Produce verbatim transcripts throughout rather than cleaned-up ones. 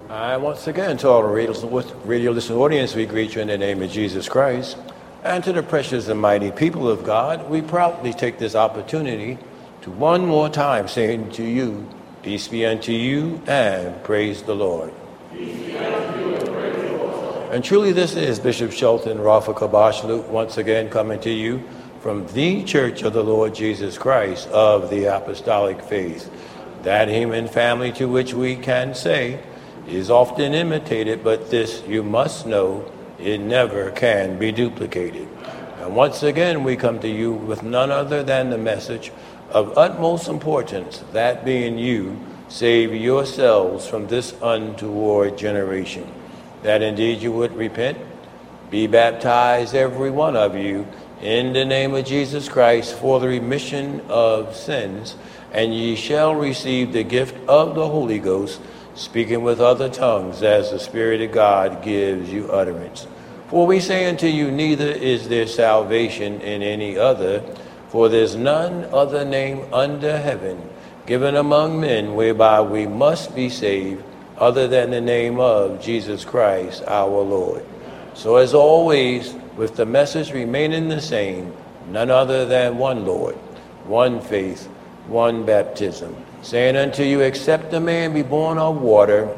And once again, to all the radio, radio listening audience, we greet you in the name of Jesus Christ. And to the precious and mighty people of God, we proudly take this opportunity to one more time saying to you, peace be unto you, and praise the Lord. Peace be unto you, and praise the Lord. And truly this is Bishop Shelton Rafa Kabashlu once again coming to you from the Church of the Lord Jesus Christ of the Apostolic Faith, that human family to which we can say is often imitated, but this you must know, it never can be duplicated. And once again, we come to you with none other than the message of utmost importance, that being you, save yourselves from this untoward generation. That indeed you would repent, be baptized, every one of you, in the name of Jesus Christ for the remission of sins, and ye shall receive the gift of the Holy Ghost, speaking with other tongues as the Spirit of God gives you utterance. For we say unto you, neither is there salvation in any other, for there's none other name under heaven given among men whereby we must be saved, other than the name of Jesus Christ our Lord. So as always, with the message remaining the same, none other than one Lord, one faith, one baptism, saying unto you, except a man be born of water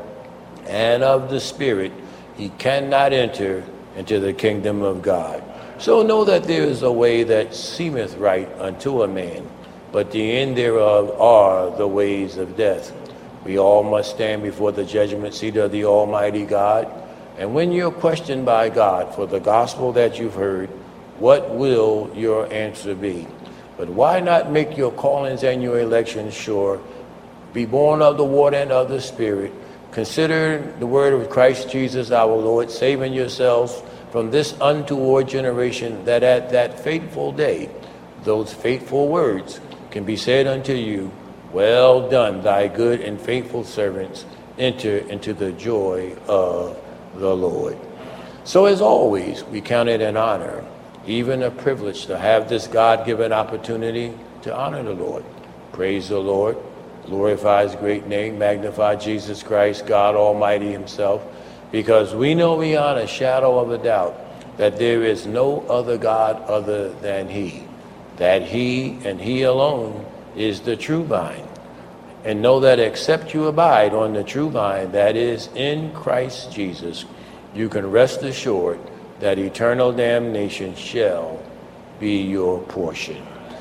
and of the Spirit, he cannot enter into the kingdom of God. So know that there is a way that seemeth right unto a man, but the end thereof are the ways of death. We all must stand before the judgment seat of the Almighty God. And when you're questioned by God for the gospel that you've heard, what will your answer be? But why not make your callings and your elections sure? Be born of the water and of the Spirit. Consider the word of Christ Jesus our Lord, saving yourselves from this untoward generation, that at that fateful day, those faithful words can be said unto you, well done, thy good and faithful servants, enter into the joy of the Lord. So as always, we count it an honor, even a privilege, to have this God-given opportunity to honor the Lord. Praise the Lord. Glorify his great name, magnify Jesus Christ, God Almighty himself, because we know beyond a shadow of a doubt that there is no other God other than he, that he and he alone is the true vine. And know that except you abide on the true vine, that is in Christ Jesus, you can rest assured that eternal damnation shall be your portion.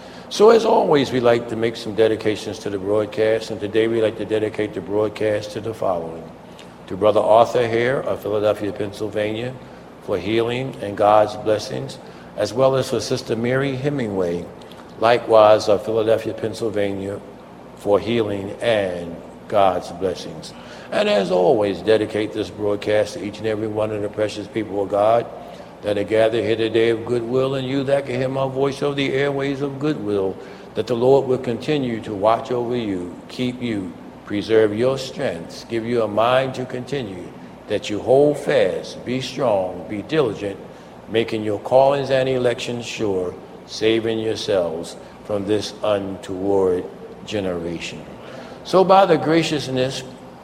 So as always, we like to make some dedications to the broadcast, and today we like to dedicate the broadcast to the following. To Brother Arthur Hare of Philadelphia, Pennsylvania, for healing and God's blessings, as well as for Sister Mary Hemingway, likewise of Philadelphia, Pennsylvania, for healing and God's blessings. And as always, dedicate this broadcast to each and every one of the precious people of God that are gathered here today of goodwill, and you that can hear my voice over the airways of goodwill, that the Lord will continue to watch over you, keep you, preserve your strengths, give you a mind to continue, that you hold fast, be strong, be diligent, making your callings and elections sure, saving yourselves from this untoward generation. So by the graciousness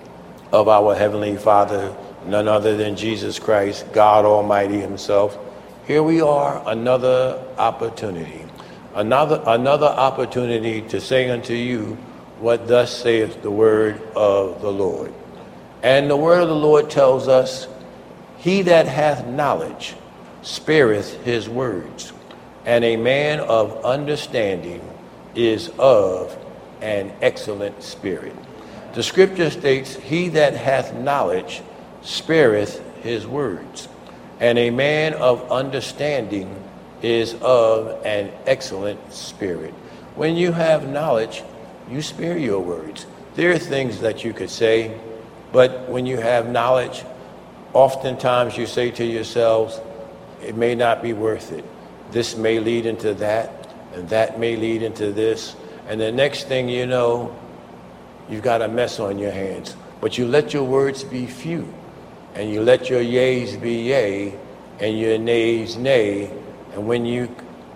of our Heavenly Father, none other than Jesus Christ, God Almighty himself, here we are, another opportunity, another another opportunity to say unto you what thus saith the word of the Lord. And the word of the Lord tells us, he that hath knowledge spareth his words, and a man of understanding is of an excellent spirit. The scripture states, he that hath knowledge spareth his words, and a man of understanding is of an excellent spirit. When you have knowledge, you spare your words. There are things that you could say, but when you have knowledge, oftentimes you say to yourselves, it may not be worth it. This may lead into that, and that may lead into this, and the next thing you know, you've got a mess on your hands. But you let your words be few, and you let your yeas be yea, and your nays nay, and when you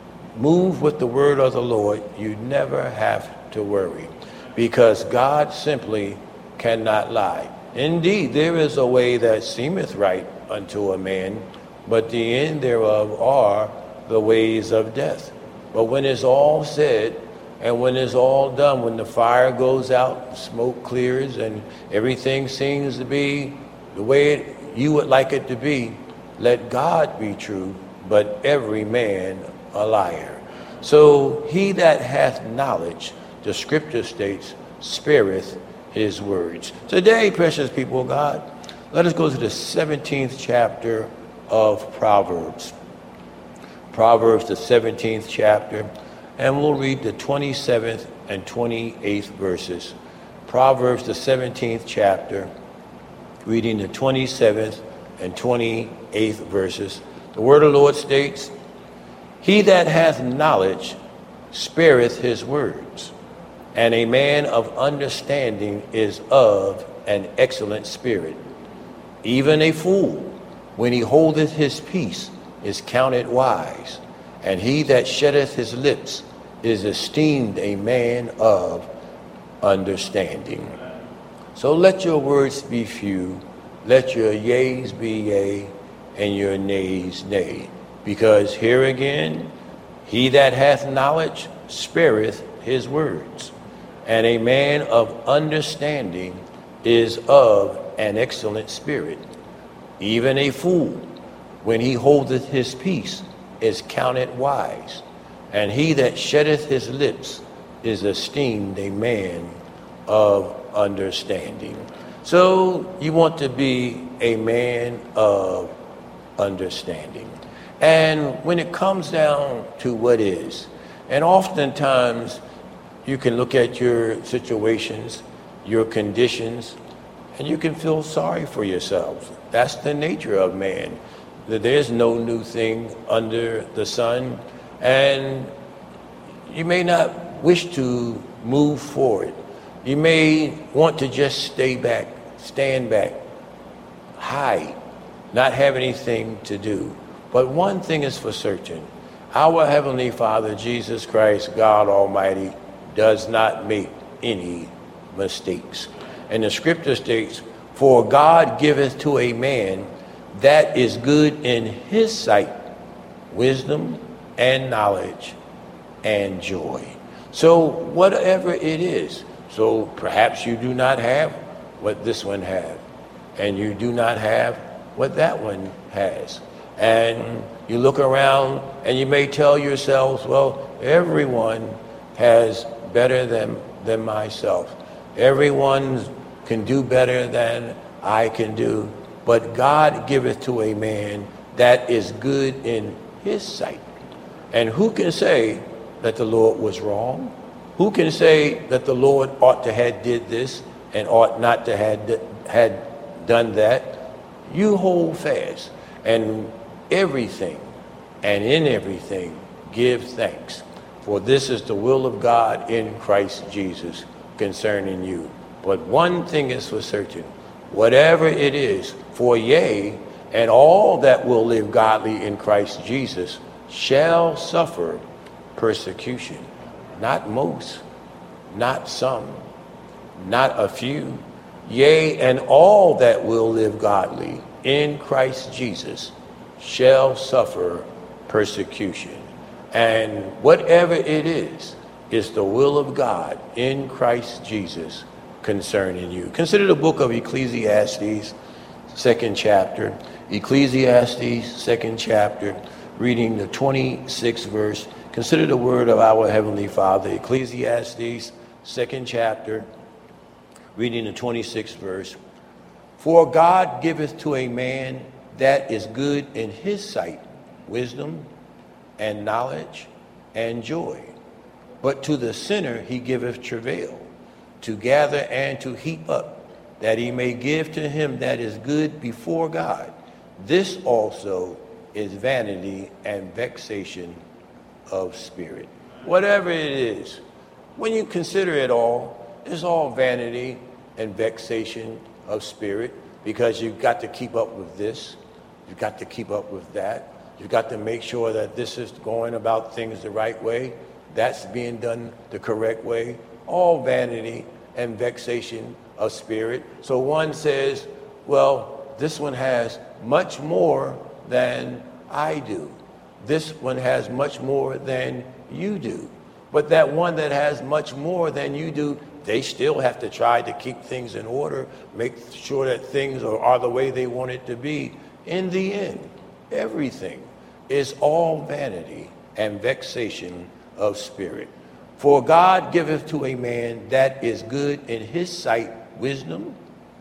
move with the word of the Lord, you never have to worry, because God simply cannot lie. Indeed, there is a way that seemeth right unto a man, but the end thereof are the ways of death. But when it's all said, and when it's all done, when the fire goes out, smoke clears, and everything seems to be the way it, you would like it to be, let God be true, but every man a liar. So he that hath knowledge, the scripture states, spareth his words. Today, precious people of God, let us go to the seventeenth chapter of Proverbs. Proverbs, the seventeenth chapter, and we'll read the twenty-seventh and twenty-eighth verses. Proverbs, the seventeenth chapter, reading the twenty-seventh and twenty-eighth verses. The word of the Lord states, he that hath knowledge spareth his words, and a man of understanding is of an excellent spirit. Even a fool, when he holdeth his peace, is counted wise, and he that sheddeth his lips is esteemed a man of understanding. So let your words be few, let your yeas be yea, and your nays nay. Because here again, he that hath knowledge spareth his words, and a man of understanding is of an excellent spirit. Even a fool, when he holdeth his peace, is counted wise, and he that sheddeth his lips is esteemed a man of understanding. So you want to be a man of understanding. And when it comes down to what is, and oftentimes you can look at your situations, your conditions, and you can feel sorry for yourselves. That's the nature of man. That there's no new thing under the sun, and you may not wish to move forward. You may want to just stay back, stand back, hide, not have anything to do. But one thing is for certain, our Heavenly Father, Jesus Christ, God Almighty, does not make any mistakes. And the scripture states, for God giveth to a man that is good in his sight, wisdom and knowledge and joy. So whatever it is, so perhaps you do not have what this one has, and you do not have what that one has. And you look around and you may tell yourselves, well, everyone has better than, than myself. Everyone can do better than I can do. But God giveth to a man that is good in his sight. And who can say that the Lord was wrong? Who can say that the Lord ought to have did this and ought not to have had done that? You hold fast. And everything and in everything give thanks, for this is the will of God in Christ Jesus concerning you. But one thing is for certain, whatever it is, for yea, and all that will live godly in Christ Jesus shall suffer persecution. Not most, not some, not a few. Yea, and all that will live godly in Christ Jesus shall suffer persecution. And whatever it is, is the will of God in Christ Jesus concerning you. Consider the book of Ecclesiastes, second chapter. Ecclesiastes, second chapter, reading the twenty-sixth verse. Consider the word of our Heavenly Father. Ecclesiastes, second chapter, reading the twenty-sixth verse. For God giveth to a man that is good in his sight wisdom and knowledge and joy. But to the sinner he giveth travail, to gather and to heap up, that he may give to him that is good before God. This also is vanity and vexation of spirit. Whatever it is, when you consider it all, it's all vanity and vexation of spirit, because you've got to keep up with this, you've got to keep up with that, you've got to make sure that this is going about things the right way, that's being done the correct way. All vanity and vexation of spirit. So one says, well, this one has much more than I do. This one has much more than you do. But that one that has much more than you do, they still have to try to keep things in order, make sure that things are, are the way they want it to be. In the end, everything is all vanity and vexation of spirit. For God giveth to a man that is good in his sight wisdom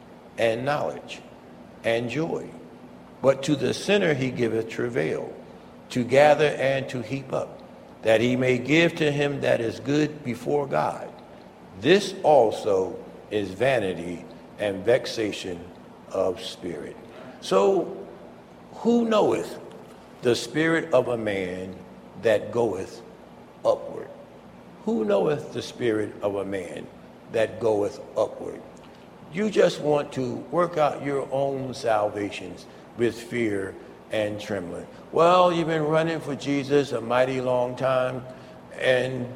and knowledge and joy. But to the sinner he giveth travail, to gather and to heap up, that he may give to him that is good before God. This also is vanity and vexation of spirit. So who knoweth the spirit of a man that goeth upward? Who knoweth the spirit of a man that goeth upward? You just want to work out your own salvations with fear and trembling. Well, you've been running for Jesus a mighty long time, and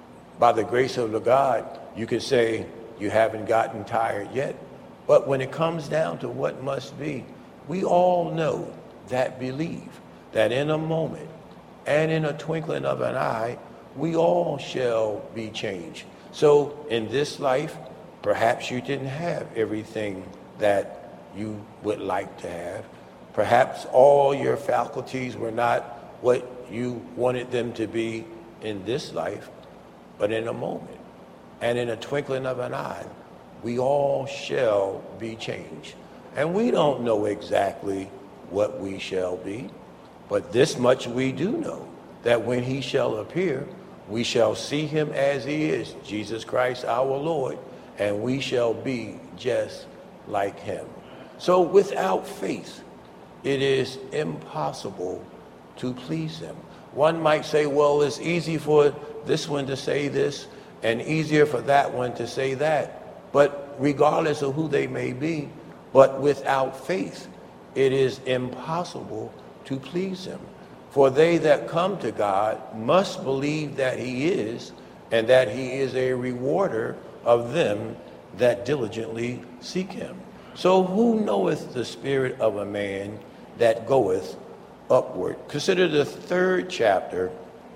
by the grace of the God, you could say you haven't gotten tired yet. But when it comes down to what must be, we all know that believe that in a moment and in a twinkling of an eye, we all shall be changed. So in this life, perhaps you didn't have everything that you would like to have. Perhaps all your faculties were not what you wanted them to be in this life, but in a moment and in a twinkling of an eye, we all shall be changed. And we don't know exactly what we shall be, but this much we do know, that when he shall appear, we shall see him as he is, Jesus Christ our Lord, and we shall be just like him. So without faith, it is impossible to please him. One might say, well, it's easy for this one to say this and easier for that one to say that. But regardless of who they may be, but without faith, it is impossible to please him. For they that come to God must believe that he is, and that he is a rewarder of them that diligently seek him. So who knoweth the spirit of a man that goeth upward? Consider the third chapter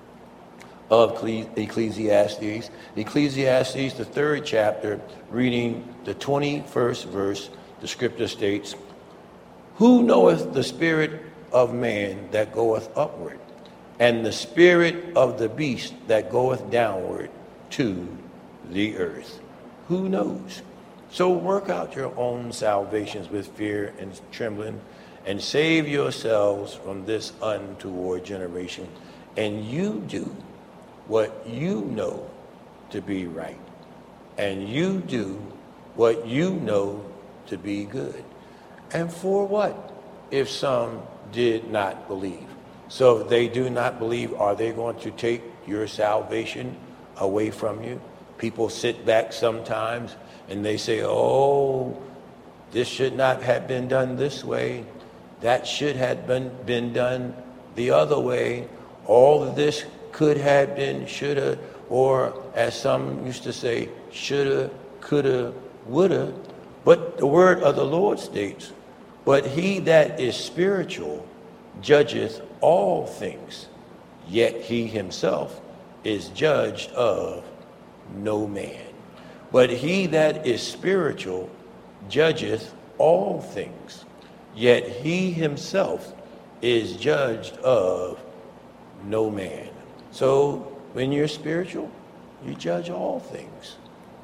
of Ecclesiastes. Ecclesiastes, the third chapter, reading the twenty-first verse, the scripture states, who knoweth the spirit of man that goeth upward, and the spirit of the beast that goeth downward to the earth? Who knows? So work out your own salvations with fear and trembling, and save yourselves from this untoward generation. And you do what you know to be right, and you do what you know to be good. And for what? If some did not believe. So if they do not believe, are they going to take your salvation away from you? People sit back sometimes and they say, oh, this should not have been done this way. That should have been, been done the other way. All of this could have been, shoulda, or as some used to say, shoulda, coulda, woulda. But the word of the Lord states, but he that is spiritual judgeth all things, yet he himself is judged of no man. But he that is spiritual judgeth all things, yet he himself is judged of no man. So when you're spiritual, you judge all things,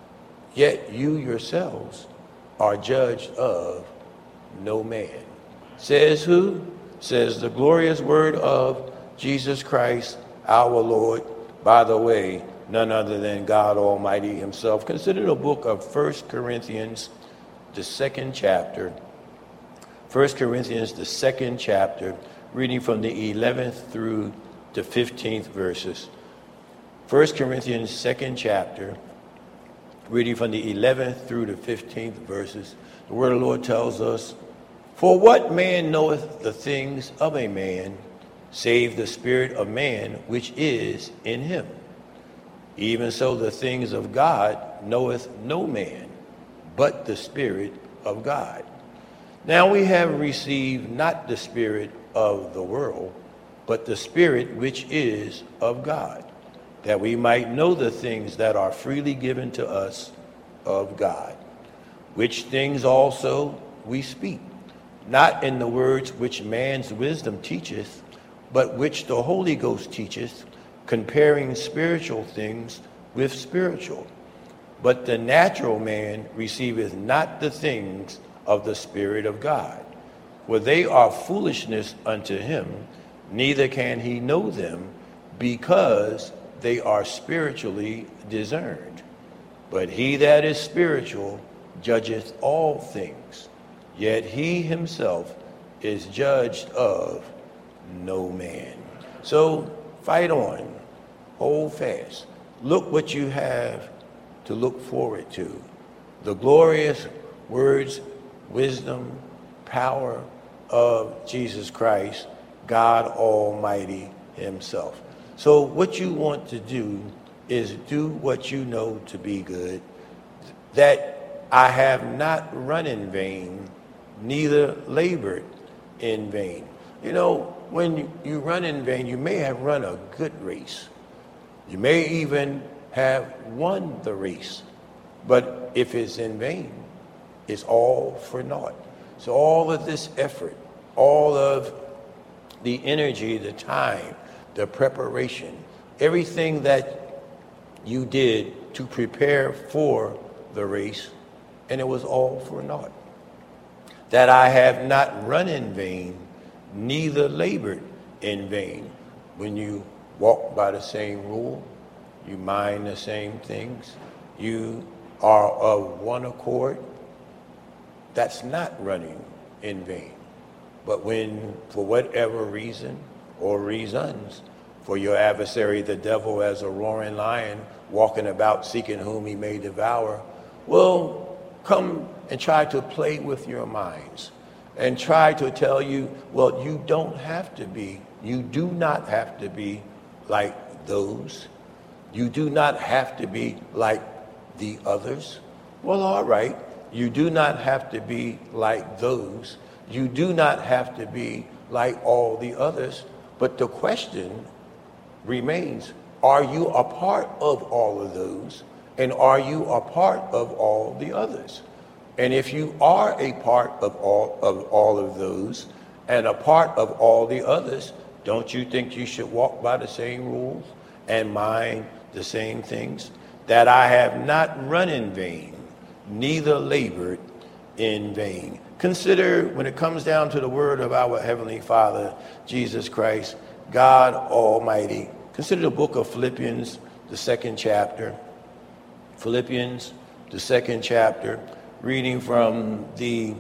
yet you yourselves are judged of no man. Says who? Says the glorious word of Jesus Christ, our Lord. By the way, none other than God Almighty himself. Consider the book of First Corinthians, the second chapter. First Corinthians, the second chapter, reading from the eleventh through the fifteenth verses. First Corinthians, second chapter, reading from the eleventh through the fifteenth verses. The word of the Lord tells us, for what man knoweth the things of a man, save the spirit of man which is in him? Even so the things of God knoweth no man, but the Spirit of God. Now we have received not the spirit of the world, but the Spirit which is of God, that we might know the things that are freely given to us of God, which things also we speak, not in the words which man's wisdom teacheth, but which the Holy Ghost teacheth, comparing spiritual things with spiritual. But the natural man receiveth not the things of the Spirit of God, for they are foolishness unto him, neither can he know them, because they are spiritually discerned. But he that is spiritual judgeth all things, yet he himself is judged of no man. So fight on, hold fast. Look what you have to look forward to. The glorious words, wisdom, power of Jesus Christ, God Almighty himself. So what you want to do is do what you know to be good, that I have not run in vain, neither labored in vain. You know, when you, you run in vain, you may have run a good race. You may even have won the race. But if it's in vain, it's all for naught. So all of this effort, all of the energy, the time, the preparation, everything that you did to prepare for the race, and it was all for naught. That I have not run in vain, neither labored in vain. When you walk by the same rule, you mind the same things, you are of one accord, that's not running in vain. But when, for whatever reason or reasons, for your adversary, the devil, as a roaring lion, walking about seeking whom he may devour, will come and try to play with your minds and try to tell you, well, you don't have to be, you do not have to be like those. You do not have to be like the others. Well, all right. You do not have to be like those. You do not have to be like all the others. But the question remains, are you a part of all of those? And are you a part of all the others? And if you are a part of all of all of those and a part of all the others, don't you think you should walk by the same rules and mind the same things? That I have not run in vain, neither labored in vain. Consider, when it comes down to the word of our Heavenly Father, Jesus Christ, God Almighty, consider the book of Philippians, the second chapter. Philippians, the second chapter, reading from the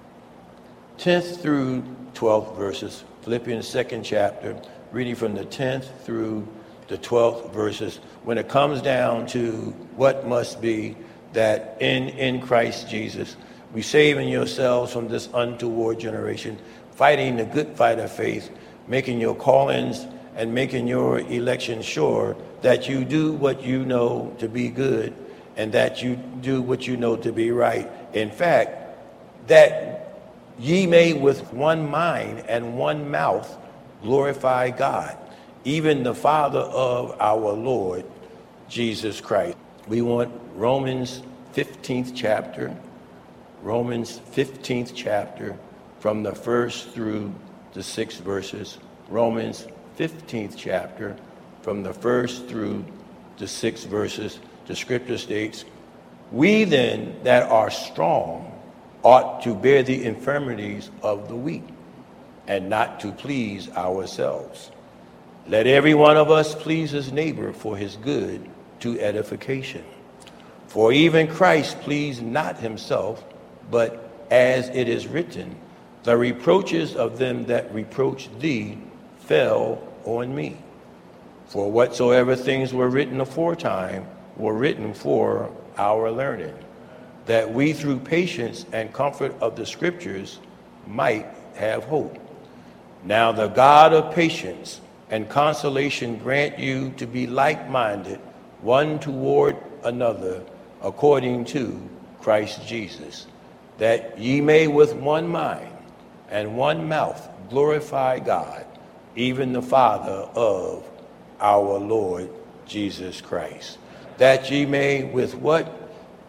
tenth through twelfth verses. Philippians, second chapter, reading from the tenth through the twelfth verses. When it comes down to what must be, that in, in Christ Jesus, we saving yourselves from this untoward generation, fighting the good fight of faith, making your callings and making your election sure, that you do what you know to be good and that you do what you know to be right. In fact, that ye may with one mind and one mouth glorify God, even the Father of our Lord Jesus Christ. We want Romans fifteenth chapter, Romans fifteenth chapter, from the first through the sixth verses. Romans fifteenth chapter, from the first through the sixth verses. The scripture states, we then that are strong ought to bear the infirmities of the weak, and not to please ourselves. Let every one of us please his neighbor for his good, to edification. For even Christ pleased not himself, but as it is written, the reproaches of them that reproached thee fell on me. For whatsoever things were written aforetime were written for our learning, that we through patience and comfort of the scriptures might have hope. Now the God of patience and consolation grant you to be like-minded, one toward another, according to Christ Jesus, that ye may with one mind and one mouth glorify God, even the Father of our Lord Jesus Christ. That ye may with what?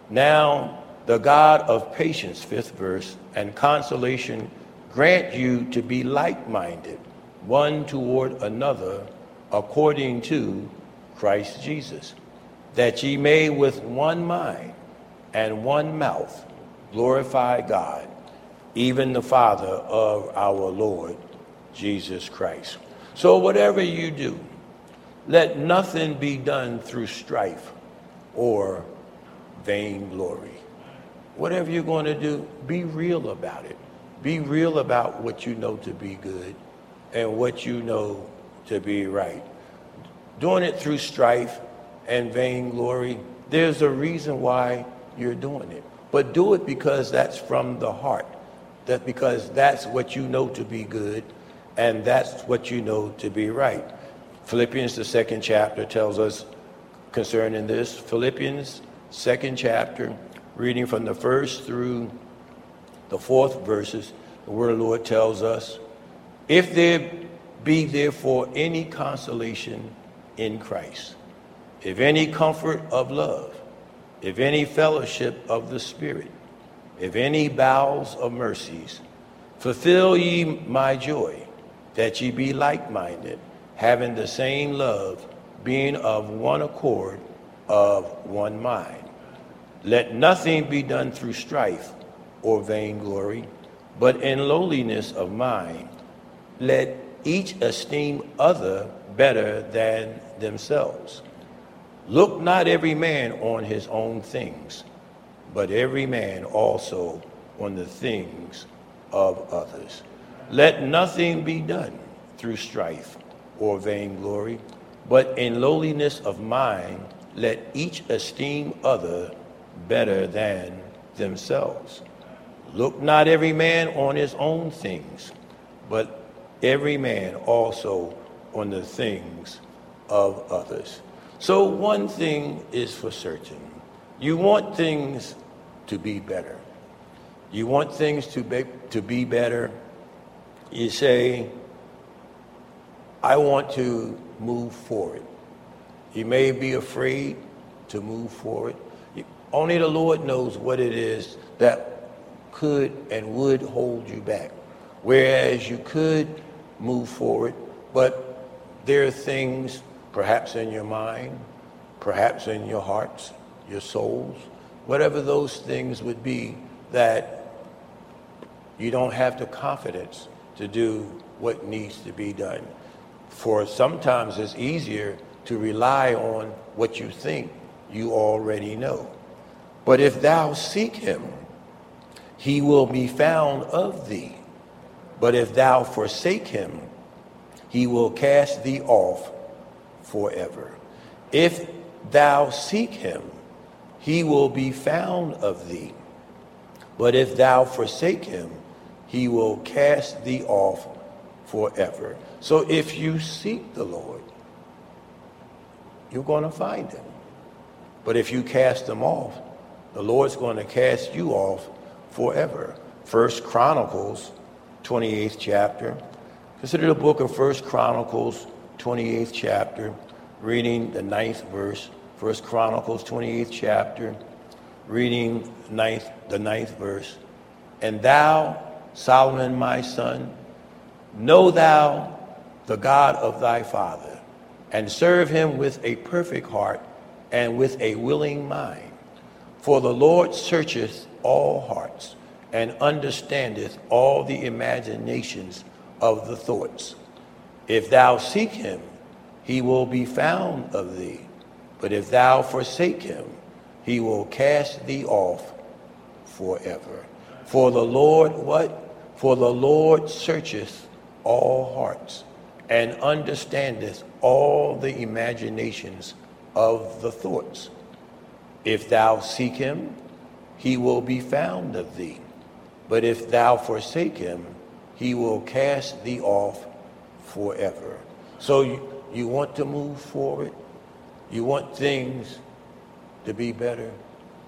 Now the God of patience, fifth verse, and consolation grant you to be like-minded, one toward another, according to Christ Jesus, that ye may with one mind and one mouth glorify God, even the Father of our Lord Jesus Christ. So whatever you do, let nothing be done through strife or vainglory. Whatever you're going to do, be real about it. Be real about what you know to be good and what you know to be right. Doing it through strife and vainglory, there's a reason why you're doing it. But do it because that's from the heart. That because that's what you know to be good and that's what you know to be right. Philippians, the second chapter, tells us concerning this. Philippians, second chapter, reading from the first through the fourth verses, the word of the Lord tells us, if there be therefore any consolation in Christ, if any comfort of love, if any fellowship of the Spirit, if any bowels of mercies, fulfill ye my joy, that ye be like-minded, having the same love, being of one accord, of one mind. Let nothing be done through strife or vainglory, but in lowliness of mind, let each esteem other better than themselves. Look not every man on his own things, but every man also on the things of others. Let nothing be done through strife or vainglory, but in lowliness of mind, let each esteem other better than themselves. Look not every man on his own things, but every man also on the things of others. So one thing is for certain. You want things to be better. You want things to be, to be better. You say, I want to move forward. You may be afraid to move forward. Only the Lord knows what it is that could and would hold you back. Whereas you could move forward, but there are things perhaps in your mind, perhaps in your hearts, your souls, whatever those things would be, that you don't have the confidence to do what needs to be done. For sometimes it's easier to rely on what you think you already know. But if thou seek him, he will be found of thee. But if thou forsake him, he will cast thee off forever. If thou seek him, he will be found of thee. But if thou forsake him, he will cast thee off forever. So if you seek the Lord, you're going to find him. But if you cast him off, the Lord's going to cast you off forever. First Chronicles, twenty-eighth chapter. Consider the book of First Chronicles, twenty-eighth chapter, reading the ninth verse. First Chronicles, twenty-eighth chapter, reading ninth, the ninth verse. And thou, Solomon my son, know thou the God of thy father, and serve him with a perfect heart and with a willing mind. For the Lord searcheth all hearts, and understandeth all the imaginations of the thoughts. If thou seek him, he will be found of thee. But if thou forsake him, he will cast thee off forever. For the Lord, what? For the Lord searcheth all hearts, and understandeth all the imaginations of the thoughts. If thou seek him, he will be found of thee. But if thou forsake him, he will cast thee off forever. So you, you want to move forward? You want things to be better?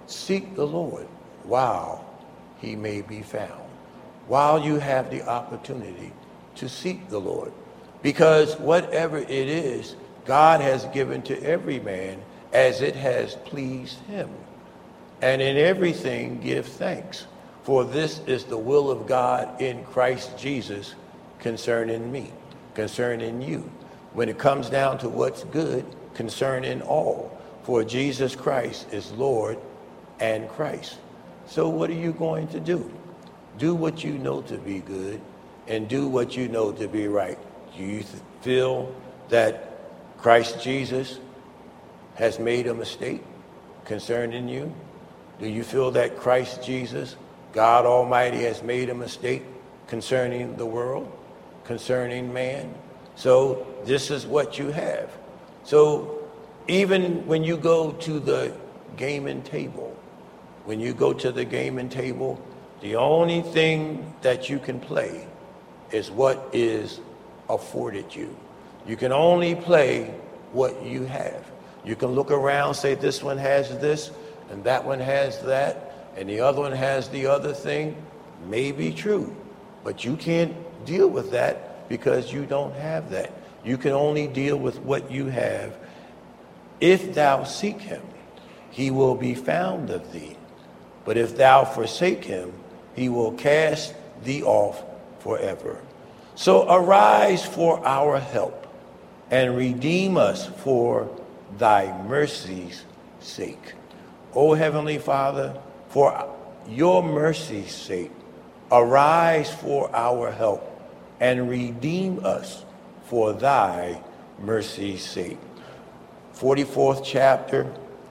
seek the Lord while he may be found, while you have the opportunity to seek the Lord. Because whatever it is, God has given to every man as it has pleased him. And in everything give thanks, for this is the will of God in Christ Jesus concerning me, concerning you. When it comes down to what's good, concerning all, for Jesus Christ is Lord and Christ. So what are you going to do? Do what you know to be good and do what you know to be right. Do you th- feel that Christ Jesus has made a mistake concerning you? Do you feel that Christ Jesus, God Almighty, has made a mistake concerning the world, concerning man? So this is what you have. So even when you go to the gaming table, when you go to the gaming table, the only thing that you can play is what is afforded you. You can only play what you have. You can look around, say this one has this, and that one has that, and the other one has the other thing. May be true, but you can't deal with that because you don't have that. You can only deal with what you have. If thou seek him, he will be found of thee. But if thou forsake him, he will cast thee off forever. So arise for our help and redeem us for thy mercy's sake. O Heavenly Father, for your mercy's sake, arise for our help and redeem us for thy mercy's sake. forty-fourth chapter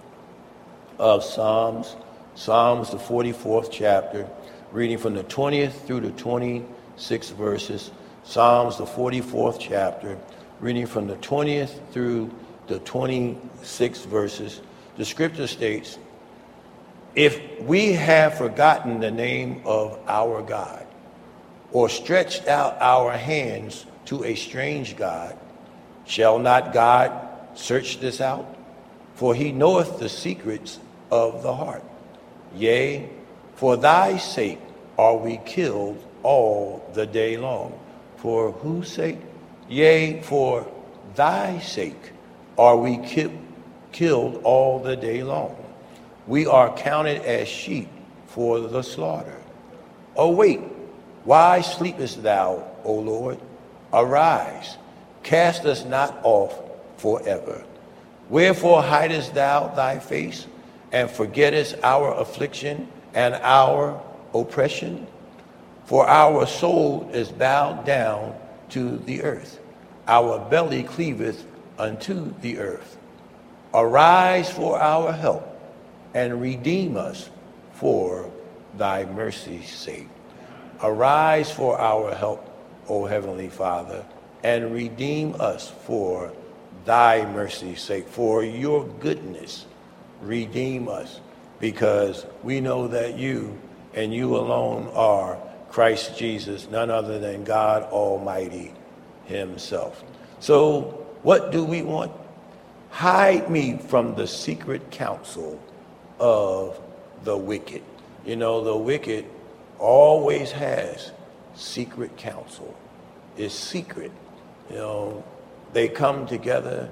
of Psalms, Psalms, the forty-fourth chapter, reading from the twentieth through the twenty-sixth verses. Psalms, the forty-fourth chapter, reading from the twentieth through the twenty-sixth verses. The scripture states, if we have forgotten the name of our God, or stretched out our hands to a strange God, shall not God search this out? For he knoweth the secrets of the heart. Yea, for thy sake are we killed all the day long. For whose sake? Yea, for thy sake are we ki- killed all the day long. We are counted as sheep for the slaughter. Awake, why sleepest thou, O Lord? Arise, cast us not off forever. Wherefore hidest thou thy face, and forgettest our affliction and our oppression? For our soul is bowed down to the earth. Our belly cleaveth unto the earth. Arise for our help, and redeem us for thy mercy's sake. Arise for our help, O Heavenly Father, and redeem us for thy mercy's sake. For your goodness, redeem us, because we know that you and you alone are Christ Jesus, none other than God Almighty himself. So what do we want? Hide me from the secret counsel of the wicked. You know, the wicked always has secret counsel. It's secret. You know, they come together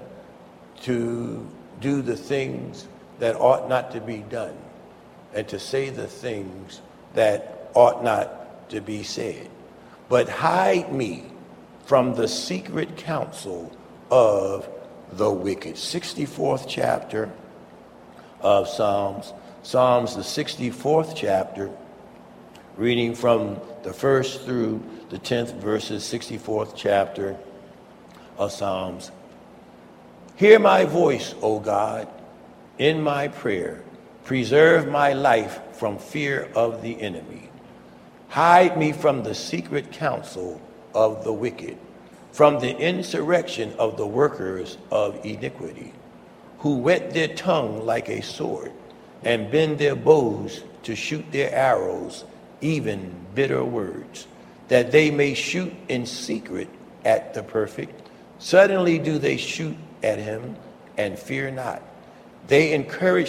to do the things that ought not to be done and to say the things that ought not to be said. But hide me from the secret counsel of the wicked. sixty-fourth chapter of Psalms, Psalms, the sixty-fourth chapter, reading from the first through the tenth verses, sixty-fourth chapter of Psalms. Hear my voice, O God, in my prayer. Preserve my life from fear of the enemy. Hide me from the secret counsel of the wicked, from the insurrection of the workers of iniquity, who whet their tongue like a sword and bend their bows to shoot their arrows, even bitter words, that they may shoot in secret at the perfect. Suddenly do they shoot at him and fear not. They encourage